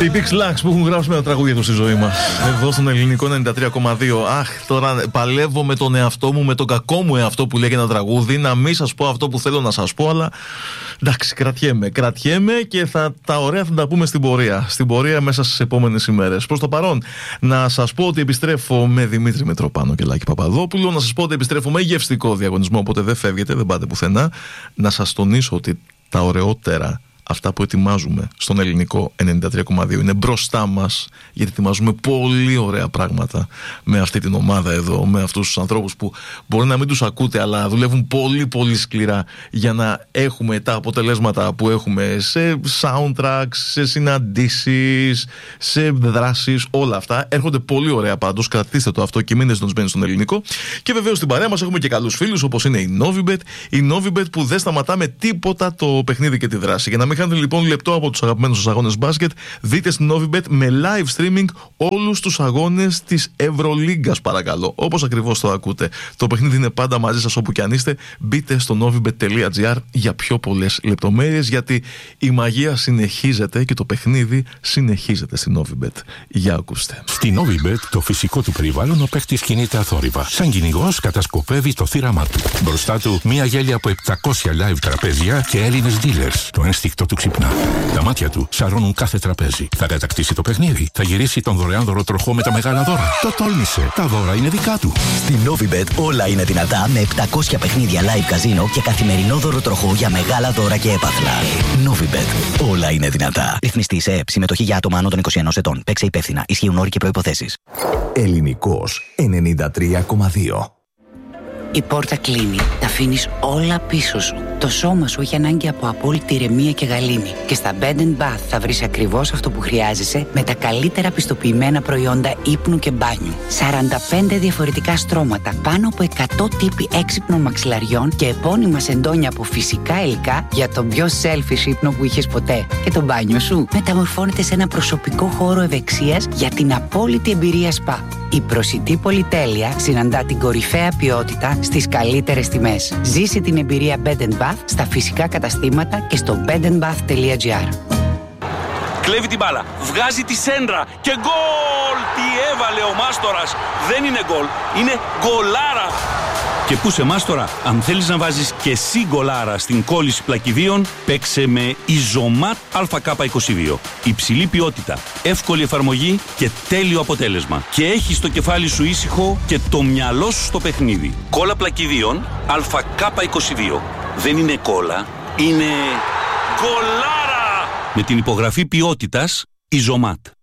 Οι Pix Lux που έχουν γράψει με τα τραγούδια του στη ζωή μας. Εδώ στον ελληνικό 93,2. Αχ, τώρα παλεύω με τον εαυτό μου, με τον κακό μου εαυτό που λέγει ένα τραγούδι. Να μην σας πω αυτό που θέλω να σας πω, αλλά εντάξει, κρατιέμαι και τα ωραία θα τα πούμε στην πορεία. Στην πορεία μέσα στις επόμενες ημέρες. Προς το παρόν, να σας πω ότι επιστρέφω με Δημήτρη Μητροπάνο και Λάκη Παπαδόπουλο. Να σας πω ότι επιστρέφω με γευστικό διαγωνισμό. Οπότε δεν φεύγετε, δεν πάτε πουθενά. Να σας τονίσω ότι τα ωραιότερα, αυτά που ετοιμάζουμε στον ελληνικό 93,2 είναι μπροστά μας, γιατί ετοιμάζουμε πολύ ωραία πράγματα με αυτή την ομάδα εδώ, με αυτούς τους ανθρώπους που μπορεί να μην τους ακούτε, αλλά δουλεύουν πολύ πολύ σκληρά για να έχουμε τα αποτελέσματα που έχουμε σε soundtracks, σε συναντήσεις, σε δράσεις, όλα αυτά έρχονται πολύ ωραία πάντως. Κρατήστε το αυτό και μείνετε συντονισμένοι στον ελληνικό. Και βεβαίως στην παρέα μας έχουμε και καλούς φίλους όπως είναι η Novibet. Η Novibet που δεν σταματά με τίποτα το παιχνίδι και τη δράση. Για να μην χάνετε λοιπόν λεπτό από τους αγαπημένους σας αγώνες μπάσκετ, δείτε στην Novibet με live streaming όλους τους αγώνες της Ευρωλίγκας, παρακαλώ. Όπως ακριβώς το ακούτε. Το παιχνίδι είναι πάντα μαζί σας όπου και αν είστε. Μπείτε στο novibet.gr για πιο πολλές λεπτομέρειες, γιατί η μαγεία συνεχίζεται και το παιχνίδι συνεχίζεται στην Novibet. Για ακούστε. Στη Novibet το φυσικό του περιβάλλον ο παίχτης κινείται αθόρυβα. Σαν κυνηγός κατασκοπεύει το θύραμά του. Μπροστά του μία γέλια από 700 live τραπέζια και Έλληνες dealers. Το ένστικτο του ξυπνά. Τα μάτια του σαρώνουν κάθε τραπέζι. Θα κατακτήσει το παιχνίδι. Θα γυρίσει τον δωρεάν δωροτροχό με τα μεγάλα δώρα. Το τόλμησε. Τα δώρα είναι δικά του. Στη Novibet όλα είναι δυνατά με 700 παιχνίδια live καζίνο και καθημερινό δωροτροχό για μεγάλα δώρα και έπαθλα. Novibet. Όλα είναι δυνατά. Ρυθμιστή σε ΕΕΠ. Συμμετοχή για άτομα άνω των 21 ετών. Παίξε υπεύθυνα. Ισχύουν όροι και προϋποθέσεις. Ελληνικός 93,2. Η πόρτα κλείνει. Τα αφήνεις όλα πίσω σου. Το σώμα σου έχει ανάγκη από απόλυτη ηρεμία και γαλήνη. Και στα Bed & Bath θα βρεις ακριβώς αυτό που χρειάζεσαι με τα καλύτερα πιστοποιημένα προϊόντα ύπνου και μπάνιου. 45 διαφορετικά στρώματα, πάνω από 100 τύποι έξυπνων μαξιλαριών και επώνυμα σεντόνια από φυσικά υλικά για τον πιο selfish ύπνο που είχες ποτέ. Και το μπάνιο σου μεταμορφώνεται σε ένα προσωπικό χώρο ευεξίας για την απόλυτη εμπειρία σπα. Η προσιτή πολυτέλεια συναντά την κορυφαία ποιότητα στις καλύτερες τιμές. Ζήσε την εμπειρία Bed & Bath στα φυσικά καταστήματα και στο bedandbath.gr. Κλέβει την μπάλα, βγάζει τη σέντρα και γκολ! Τι έβαλε ο Μάστορας! Δεν είναι γκολ, είναι γκολάρα! Και πού σε Μάστορα, αν θέλεις να βάζεις και εσύ γκολάρα στην κόλληση πλακιδίων, παίξε με Ιζωμάτ ΑΚ22. Υψηλή ποιότητα, εύκολη εφαρμογή και τέλειο αποτέλεσμα. Και έχεις το κεφάλι σου ήσυχο και το μυαλό σου στο παιχνίδι. Κόλλα πλακιδίων ΑΚ22. Δεν είναι κόλλα, είναι γκολάρα! Με την υπογραφή ποιότητας Ιζωμάτ.